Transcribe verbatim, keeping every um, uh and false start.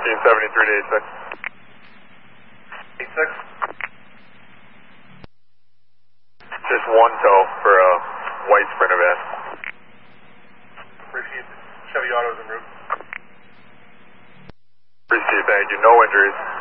thirteen seventy-three to eighty-six. eighty-six. Just one tow for a white Sprinter van. Appreciate it. Chevy Autos en route. Appreciate it, thank you. No injuries.